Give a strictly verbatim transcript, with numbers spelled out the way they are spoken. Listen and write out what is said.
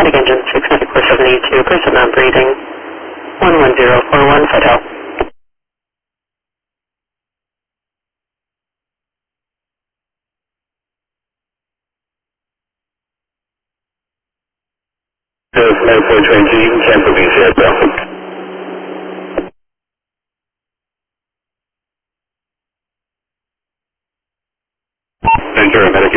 Atlantic engine six nine four seven eight two, person not breathing, one one zero four one, Fidel. nine four twenty, cancel V C S L. Ventura,